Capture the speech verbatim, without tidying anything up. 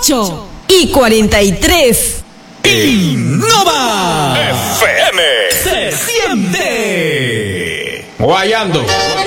ocho y cuarenta y tres. Innova F M se siente. Guayando.